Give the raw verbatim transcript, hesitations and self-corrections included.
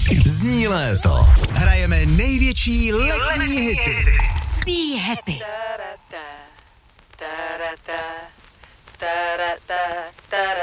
Zní léto. Hrajeme největší letní hity. Be happy.